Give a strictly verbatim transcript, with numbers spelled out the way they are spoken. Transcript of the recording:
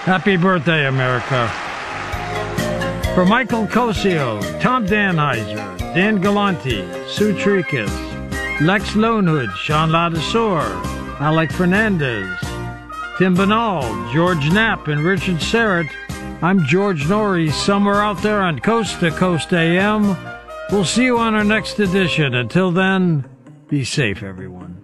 Happy birthday, America. For Michael Cosio, Tom Danheiser, Dan Galanti, Sue Tricus, Lex Lonehood, Sean Ladisor, Alec Fernandez, Tim Banal, George Knapp, and Richard Serrett, I'm George Norrie, somewhere out there on Coast to Coast A M. We'll see you on our next edition. Until then, be safe, everyone.